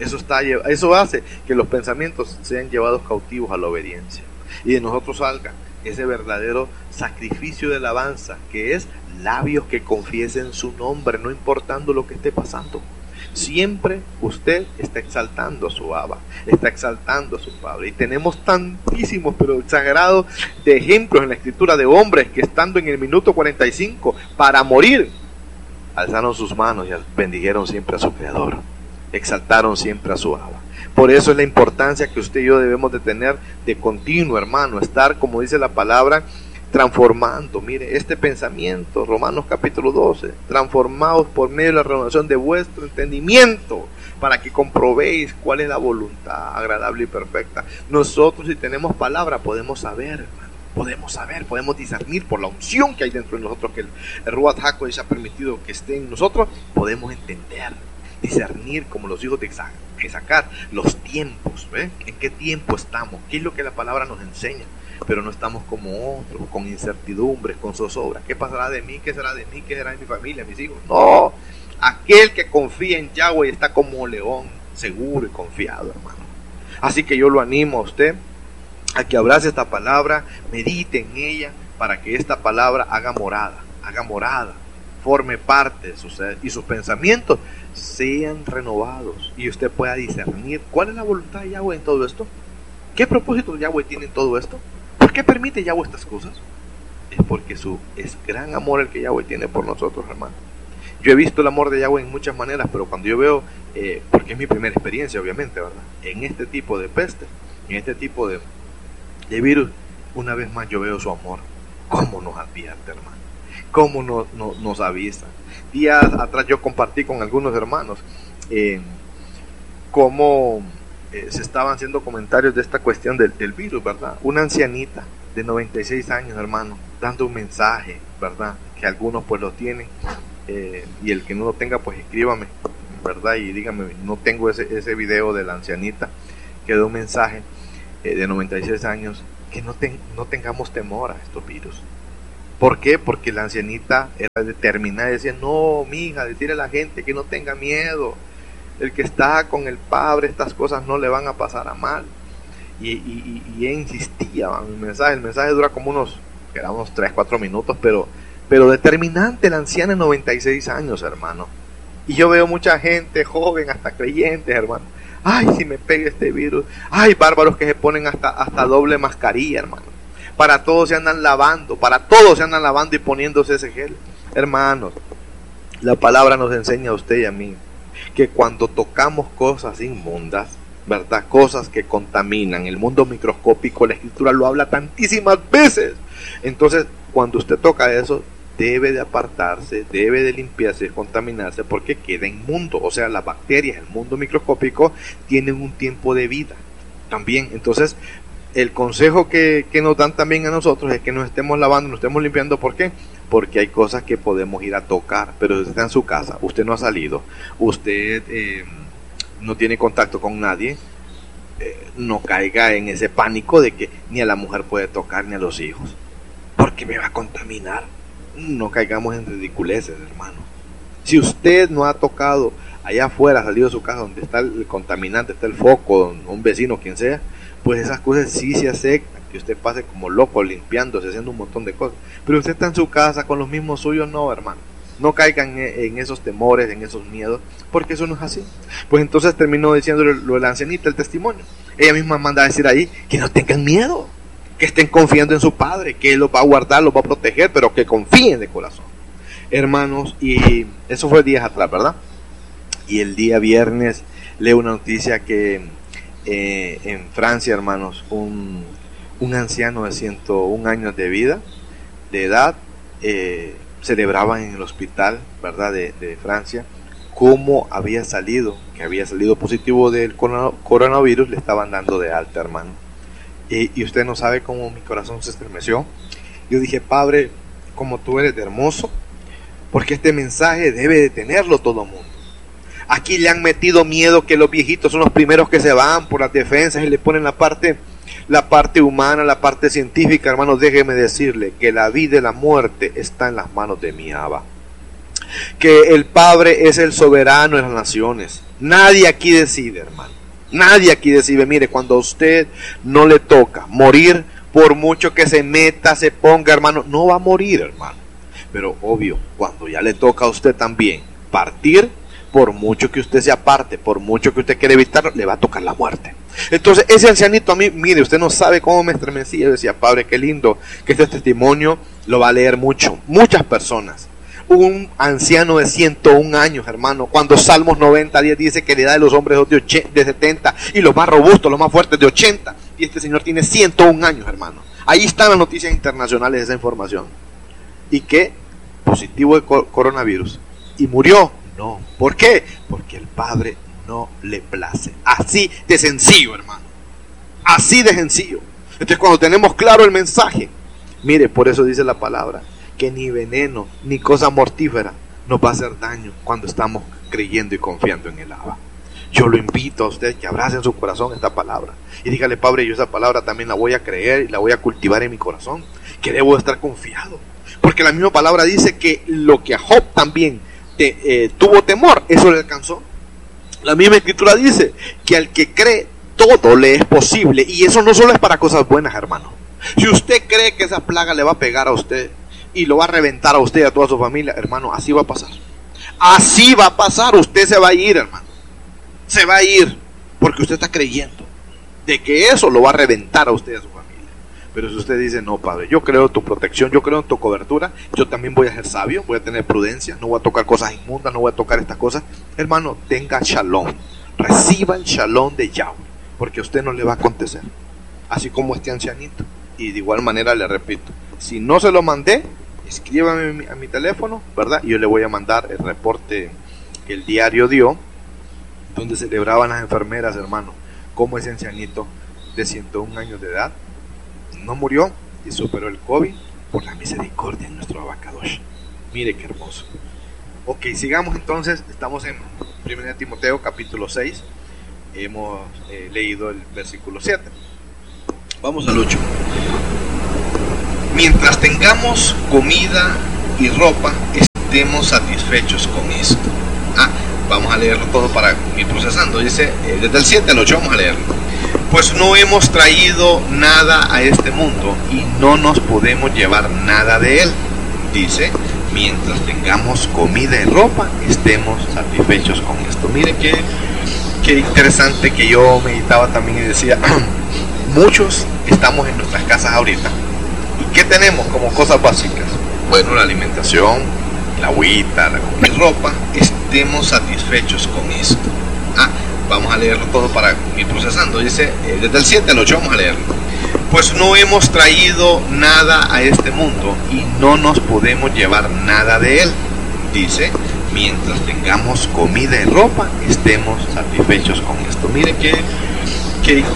Eso hace que los pensamientos sean llevados cautivos a la obediencia, y de nosotros salga ese verdadero sacrificio de alabanza, que es labios que confiesen su nombre, no importando lo que esté pasando. Siempre usted está exaltando a su Abba, está exaltando a su Padre. Y tenemos tantísimos, pero exagerados, de ejemplos en la Escritura de hombres que, estando en el minuto 45 para morir, alzaron sus manos y bendijeron siempre a su Creador, exaltaron siempre a su Abba. Por eso es la importancia que usted y yo debemos de tener de continuo, hermano, estar, como dice la palabra, transformando, mire, este pensamiento, Romanos capítulo 12, transformados por medio de la renovación de vuestro entendimiento, para que comprobéis cuál es la voluntad agradable y perfecta. Nosotros, si tenemos palabra, podemos saber, hermano, podemos discernir por la unción que hay dentro de nosotros, que el Ruach HaKodesh ha permitido que esté en nosotros, podemos entender, discernir como los hijos de sacar los tiempos, ¿ve? ¿En qué tiempo estamos? ¿Qué es lo que la palabra nos enseña? Pero no estamos como otros, con incertidumbres, con zozobra. ¿Qué pasará de mí? ¿Qué será de mí? ¿Qué será de mi familia, mis hijos? No, aquel que confía en Yahweh está como león, seguro y confiado, hermano. Así que yo lo animo a usted a que abrace esta palabra, medite en ella, para que esta palabra haga morada, forme parte de su ser, y sus pensamientos sean renovados, y usted pueda discernir cuál es la voluntad de Yahweh en todo esto. ¿Qué propósito Yahweh tiene en todo esto? ¿Por qué permite Yahweh estas cosas? Es porque es gran amor el que Yahweh tiene por nosotros, hermano. Yo he visto el amor de Yahweh en muchas maneras, pero cuando yo veo, porque es mi primera experiencia, obviamente, ¿verdad? En este tipo de peste, en este tipo de virus, una vez más yo veo su amor. ¿Cómo nos advierte, hermano? ¿Cómo nos avisa? Días atrás yo compartí con algunos hermanos cómo se estaban haciendo comentarios de esta cuestión del virus, ¿verdad? Una ancianita de 96 años, hermano, dando un mensaje, ¿verdad? Que algunos pues lo tienen, y el que no lo tenga pues escríbame, ¿verdad? Y dígame, no tengo ese video de la ancianita que da un mensaje de 96 años, que no tengamos temor a estos virus. ¿Por qué? Porque la ancianita era determinada y decía, no, mija, decirle a la gente que no tenga miedo. El que está con el Padre, estas cosas no le van a pasar a mal. Y ella insistía en el mensaje dura como unos 3-4 minutos, pero determinante. La anciana de 96 años, hermano. Y yo veo mucha gente joven, hasta creyentes, hermano. Ay, si me pega este virus. Ay, bárbaros que se ponen hasta doble mascarilla, hermano. Para todos se andan lavando, y poniéndose ese gel. Hermanos, la palabra nos enseña a usted y a mí que cuando tocamos cosas inmundas, ¿verdad? Cosas que contaminan, el mundo microscópico, la Escritura lo habla tantísimas veces. Entonces, cuando usted toca eso, debe de apartarse, debe de limpiarse, contaminarse, porque queda inmundo. O sea, las bacterias, el mundo microscópico, tienen un tiempo de vida también. Entonces, el consejo que nos dan también a nosotros es que nos estemos lavando, nos estemos limpiando. ¿Por qué? Porque hay cosas que podemos ir a tocar, pero usted está en su casa, usted no ha salido, usted no tiene contacto con nadie, no caiga en ese pánico de que ni a la mujer puede tocar ni a los hijos, porque me va a contaminar. No caigamos en ridiculeces, hermano. Si usted no ha tocado allá afuera, ha salido de su casa donde está el contaminante, está el foco, un vecino, quien sea, pues esas cosas sí se aceptan. y usted pase como loco limpiándose, haciendo un montón de cosas. Pero usted está en su casa con los mismos suyos, no, hermano. No caigan en esos temores, en esos miedos, porque eso no es así. Pues entonces terminó diciéndole lo de la ancianita, el testimonio. Ella misma manda a decir ahí que no tengan miedo, que estén confiando en su Padre, que Él los va a guardar, los va a proteger, pero que confíen de corazón. Hermanos, y eso fue días atrás, ¿verdad? Y el día viernes leo una noticia que en Francia, hermanos, un anciano de 101 años de vida, de edad, celebraban en el hospital, ¿verdad?, de Francia, cómo había salido, que había salido positivo del coronavirus, le estaban dando de alta, hermano. Y usted no sabe cómo mi corazón se estremeció. Yo dije, Padre, como tú eres hermoso, porque este mensaje debe de tenerlo todo el mundo. Aquí le han metido miedo que los viejitos son los primeros que se van por las defensas y le ponen la parte humana, la parte científica. Hermanos, déjeme decirle que la vida y la muerte está en las manos de mi Abba, que el Padre es el soberano de las naciones. Nadie aquí decide, hermano, nadie aquí decide. Mire, cuando a usted no le toca morir, por mucho que se meta, se ponga, hermano, no va a morir, hermano. Pero obvio, cuando ya le toca a usted también partir, por mucho que usted se aparte, por mucho que usted quiera evitarlo, le va a tocar la muerte. Entonces ese ancianito a mí, mire, usted no sabe cómo me estremecía. Yo decía, Padre, qué lindo que este testimonio lo va a leer muchas personas. Un anciano de 101 años, hermano, cuando Salmos 90:10 dice que la edad de los hombres es de 70 y los más robustos, los más fuertes de 80, y este señor tiene 101 años, hermano. Ahí están las noticias internacionales de esa información. Y que positivo de coronavirus y murió. No, ¿por qué? Porque el Padre no le place. Así de sencillo, hermano. Así de sencillo. Entonces, cuando tenemos claro el mensaje, mire, por eso dice la palabra, que ni veneno, ni cosa mortífera nos va a hacer daño cuando estamos creyendo y confiando en el Abba. Yo lo invito a usted que abrace en su corazón esta palabra y dígale, Padre, yo esa palabra también la voy a creer y la voy a cultivar en mi corazón, que debo estar confiado. Porque la misma palabra dice que lo que a Job también tuvo temor, eso le alcanzó. La misma escritura dice que al que cree todo le es posible, y eso no solo es para cosas buenas, hermano. Si usted cree que esa plaga le va a pegar a usted y lo va a reventar a usted y a toda su familia, hermano, así va a pasar. Así va a pasar, usted se va a ir, hermano. Se va a ir porque usted está creyendo de que eso lo va a reventar a usted y a su familia. Pero si usted dice, no, Padre, yo creo en tu protección, yo creo en tu cobertura, yo también voy a ser sabio, voy a tener prudencia, no voy a tocar cosas inmundas, no voy a tocar estas cosas, hermano, tenga shalom, reciba el shalom de Yahweh, porque a usted no le va a acontecer, así como este ancianito. Y de igual manera le repito, si no se lo mandé, escríbame a mi teléfono, ¿verdad? Y yo le voy a mandar el reporte que el diario dio, donde celebraban las enfermeras, hermano, como ese ancianito de 101 años de edad no murió y superó el COVID por la misericordia de nuestro Abacadosh. Mire qué hermoso. Ok, sigamos entonces. Estamos en 1 Timoteo capítulo 6. Hemos leído el versículo 7. Vamos al 8. Mientras tengamos comida y ropa, estemos satisfechos con esto. Vamos a leerlo todo para ir procesando. Dice, desde el 7 al 8 vamos a leerlo. Pues no hemos traído nada a este mundo y no nos podemos llevar nada de él. Dice, mientras tengamos comida y ropa, estemos satisfechos con esto. Mire qué interesante, que yo meditaba también y decía, muchos estamos en nuestras casas ahorita. ¿Y qué tenemos como cosas básicas? Bueno, la alimentación, la agüita, la comida y ropa. Estemos satisfechos con esto. Vamos a leerlo todo para ir procesando. Dice, desde el 7 al 8 vamos a leerlo. Pues no hemos traído nada a este mundo y no nos podemos llevar nada de él. Dice, mientras tengamos comida y ropa, estemos satisfechos con esto. Mire qué